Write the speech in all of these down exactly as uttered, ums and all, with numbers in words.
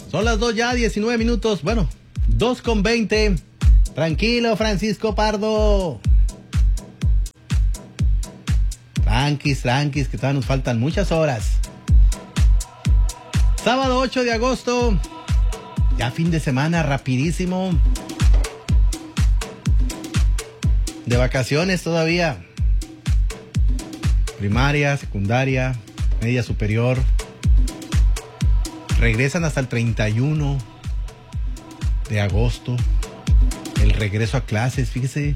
Son las dos ya, diecinueve minutos. Bueno, dos con veinte. Tranquilo, Francisco Pardo. Tranquis, tranquis, que todavía nos faltan muchas horas. Sábado ocho de agosto. Ya fin de semana, rapidísimo. De vacaciones todavía. Primaria, secundaria, media superior. Regresan hasta el treinta y uno de agosto. El regreso a clases, fíjese.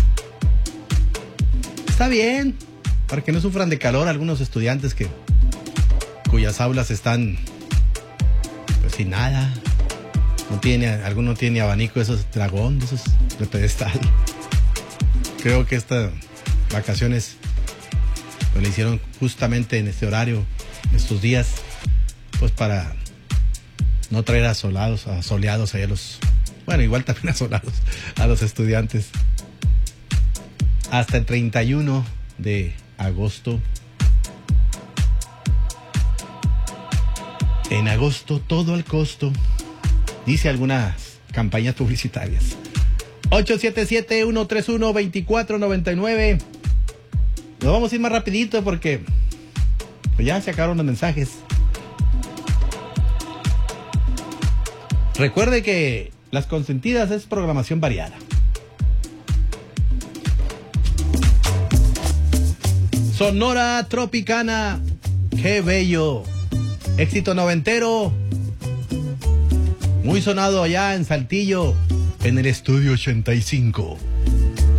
Está bien, para que no sufran de calor algunos estudiantes que cuyas aulas están pues sin nada. No tiene, alguno tiene abanico de esos dragón, de esos de pedestal. Creo que estas vacaciones pues, le hicieron justamente en este horario, estos días, pues para no traer asolados, asoleados ahí a los, bueno, igual también asolados a los estudiantes. Hasta el treinta y uno de agosto. En agosto todo al costo, dice algunas campañas publicitarias. ocho siete siete, uno tres uno, dos cuatro nueve nueve. Nos vamos a ir más rapidito porque pues ya se acabaron los mensajes. Recuerde que Las Consentidas es programación variada. Sonora Tropicana, qué bello. Éxito noventero. Muy sonado allá en Saltillo, en el estudio ochenta y cinco.